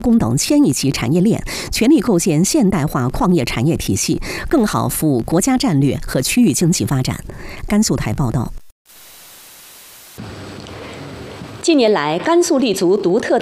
工等1000亿级产业链，全力构建现代化矿业产业体系，更好服务国家战略和区域经济发展。甘肃台报道。 近年来，甘肃立足独特